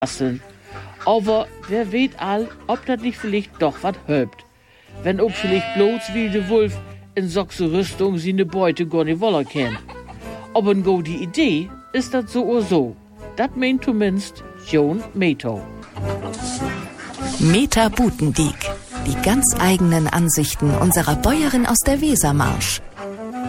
basteln. Aber wer weet all, ob das nicht vielleicht doch was hülpt. Wenn auch vielleicht bloß wie der Wolf in soxe Rüstung seine Beute gar nicht wollen kann. Aber eine gute Idee ist das so oder so. Das meint zumindest John Meto. Meta Butendiek. Die ganz eigenen Ansichten unserer Bäuerin aus der Wesermarsch.